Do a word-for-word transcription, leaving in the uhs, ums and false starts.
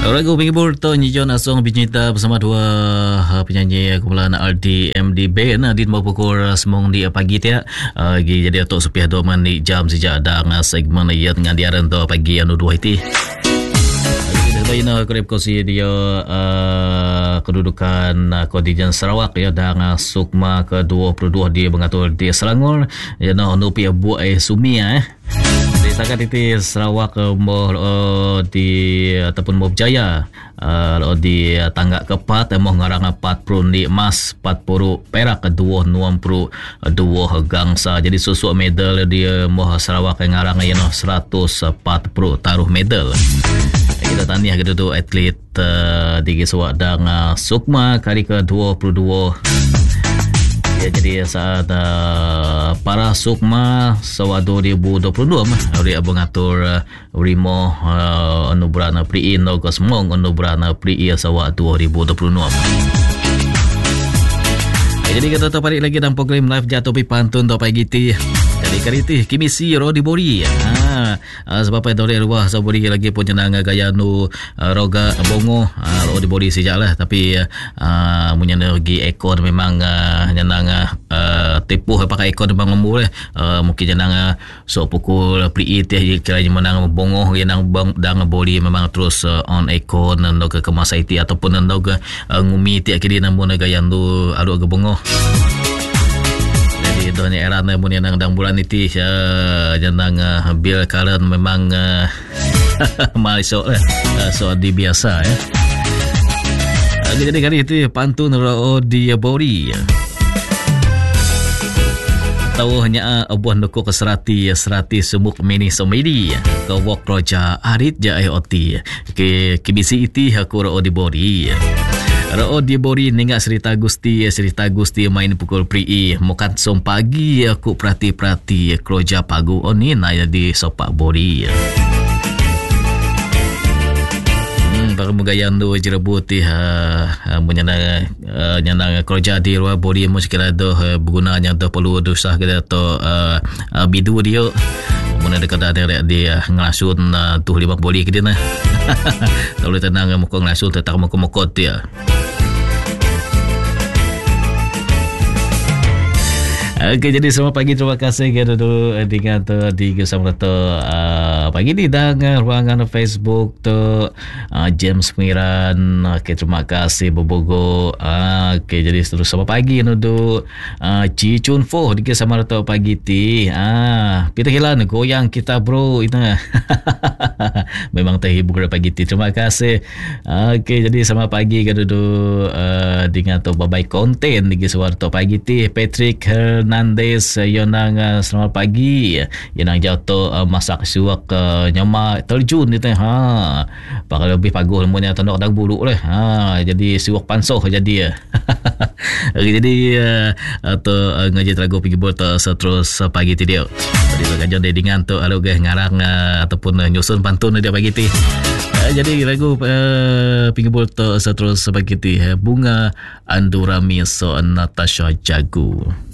Lagu penghibur tu Nyijon Asong bercerita bersama dua uh, penyanyi kumpulan R D M D Band uh, di pukul uh, semong di uh, pagi tiap uh, jadi atuk sepiah dua menit jam sejak dan uh, segmen ia dengan diaran tu pagi anu dua itu. Bayina kerep kosi dia uh, kedudukan uh, kontingen Sarawak ya dan uh, Sukma ke dua puluh dua dia mengatur di Selangor ya no nupi buat eh sumia eh di takat itu Sarawak uh, mo uh, di ataupun mo Berjaya uh, di uh, tangga keempat mo ngarang empat puluh di emas empat puluh perak kedua enam puluh dua gangsa jadi susu medal dia mo Sarawak yang ngarang ya no seratus empat puluh taruh medal. Kita tanya kita tu atlet uh, di Kiswak dan uh, Sukma kali ke dua puluh dua. Ya, jadi saat uh, para Sukma sawa dua ribu dua puluh dua mah dia mengatur uh, Rimo uh, anugerah Pri Indo ke semong anugerah Pri sawa dua ribu dua puluh dua. Ya, jadi kita tarik lagi dalam program live jatuh pi pantun tu pagi ti. Jadi kali ti kimisi ro di bori. Ha uh, sebab apa dore luah so bori lagi pun jenang gaya nu uh, roga bongo uh, ro di bori sejak lah tapi uh, punya lagi ekor memang uh, jenang uh, tepuh pakai ekor memang lembu lah uh, mungkin jenang uh, so pukul pri teh kira menang bongo jenang bang dang bori memang terus uh, on ekor nando ke kemas I T ataupun nando ke uh, ngumi tiak kiri namun gaya nu alu ke bongo. Jadi doanya era na mun yang dang bulan itu uh, jenang uh, bil karen memang uh, masuk lah uh, so di biasa ya. Uh, jadi kali itu pantun ro di bori. Tahu hanya abuah nuku ke serati serati sumuk mini somedi ke wok roja arit ja I O T ke kibisi iti aku ro di bori. Ro di bori ninga cerita Gusti cerita Gusti main pukul pri mukat som pagi aku prati-prati kroja pagu oni na di sopak bori. Hmm baru mugayan do jerebuti ha menyana nyana kroja di ruang bori mu sekira do bergunanya do perlu dosah kita to bidu dia mun ada kata ada dia ngelasun tu lima boli ke dia nah. Kalau tenang muka ngelasun tetap muka mokot dia. Okey, jadi selamat pagi, terima kasih kepada tu dengan tu di bersama tu uh, pagi ni dan uh, ruangan Facebook tu uh, James Pengiran. Okey, terima kasih Bobogo. Uh, Okey, jadi terus selamat pagi tu uh, Ci Chun Fo di bersama tu pagi ti. Ah, kita hilang goyang kita bro itu. Memang terhibur pagi ti. Terima kasih. Uh, Okey, jadi selamat pagi kepada tu uh, dengan tu babai konten di bersama tu pagi ti Patrick Hernandez yang uh, selamat pagi yang nang jatuh uh, masak suak uh, nyama terjun itu ha pakai lebih paguh lemunya tanduk dak bulu lah ha jadi suak pansoh jadi okay, jadi uh, atau uh, ngaji trago pergi buat uh, seterus uh, pagi ti dia tadi gajan dia dengan tu alo guys ngarang uh, ataupun uh, nyusun pantun dia pagi ti uh, jadi lagu uh, pergi buat uh, seterus pagi ti uh, bunga Andurami so Natasha Jagu.